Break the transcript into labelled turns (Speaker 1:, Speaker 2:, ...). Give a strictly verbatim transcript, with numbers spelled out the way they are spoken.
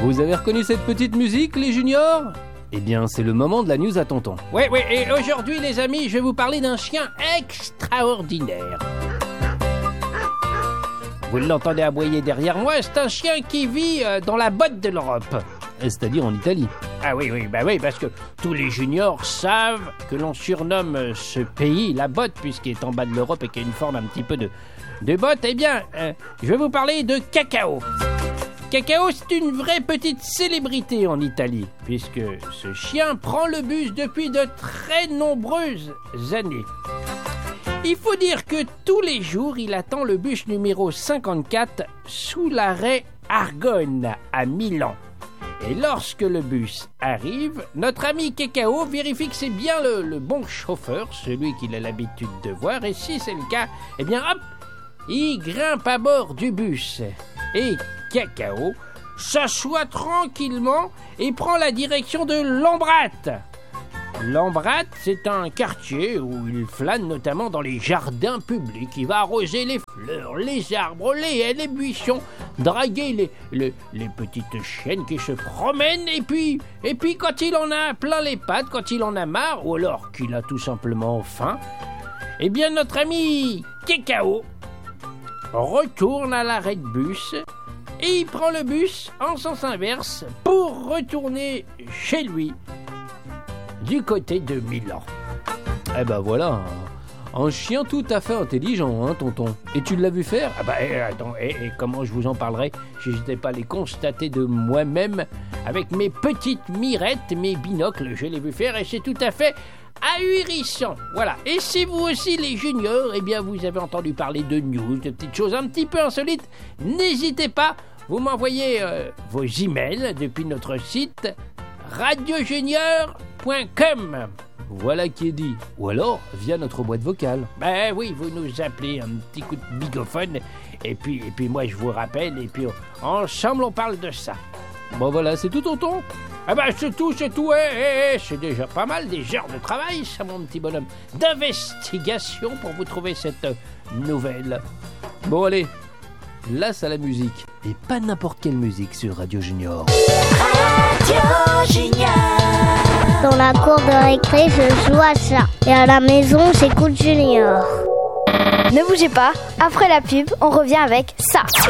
Speaker 1: Vous avez reconnu cette petite musique, les juniors ? Eh bien, c'est le moment de la news à tonton.
Speaker 2: Oui, oui, et aujourd'hui, les amis, je vais vous parler d'un chien extraordinaire. Vous l'entendez aboyer derrière moi, c'est un chien qui vit euh, dans la botte de l'Europe.
Speaker 1: C'est-à-dire en Italie.
Speaker 2: Ah oui, oui, bah oui, parce que tous les juniors savent que l'on surnomme ce pays la botte, puisqu'il est en bas de l'Europe et qu'il a une forme un petit peu de, de botte. Eh bien, euh, je vais vous parler de Cacao. Cacao, c'est une vraie petite célébrité en Italie, puisque ce chien prend le bus depuis de très nombreuses années. Il faut dire que tous les jours, il attend le bus numéro cinquante-quatre sous l'arrêt Argonne à Milan. Et lorsque le bus arrive, notre ami Cacao vérifie que c'est bien le, le bon chauffeur, celui qu'il a l'habitude de voir, et si c'est le cas, eh bien hop, il grimpe à bord du bus. Et Cacao s'assoit tranquillement et prend la direction de Lambrate. Lambrate, c'est un quartier où il flâne notamment dans les jardins publics. Il va arroser les fleurs, les arbres, les haies, les buissons, draguer les, les, les petites chiennes qui se promènent. Et puis, et puis, quand il en a plein les pattes, quand il en a marre, ou alors qu'il a tout simplement faim, eh bien notre ami Cacao retourne à l'arrêt de bus et il prend le bus en sens inverse pour retourner chez lui du côté de Milan.
Speaker 1: Eh ben voilà, un, un chien tout à fait intelligent, hein, tonton. Et tu l'as vu faire ?
Speaker 2: Ah bah eh, attends, et, et comment je vous en parlerai ? Je n'hésitais pas à les constater de moi-même avec mes petites mirettes, mes binocles, je l'ai vu faire et c'est tout à fait ahurissant. Voilà. Et si vous aussi les juniors, eh bien vous avez entendu parler de news, de petites choses un petit peu insolites, n'hésitez pas, vous m'envoyez euh, vos emails depuis notre site radio junior point com.
Speaker 1: Voilà qui est dit. Ou alors via notre boîte vocale.
Speaker 2: Ben oui, vous nous appelez un petit coup de bigophone et puis, et puis moi je vous rappelle et puis ensemble on parle de ça.
Speaker 1: Bon voilà, c'est tout tonton.
Speaker 2: Ah ben c'est tout, c'est tout, eh, eh, eh, c'est déjà pas mal, des heures de travail, ça mon petit bonhomme, d'investigation pour vous trouver cette nouvelle.
Speaker 1: Bon allez, place à la musique, et pas n'importe quelle musique sur Radio Junior.
Speaker 3: Radio Junior. Dans la cour de récré, je joue à ça, et à la maison, j'écoute Junior.
Speaker 4: Ne bougez pas, après la pub, on revient avec ça.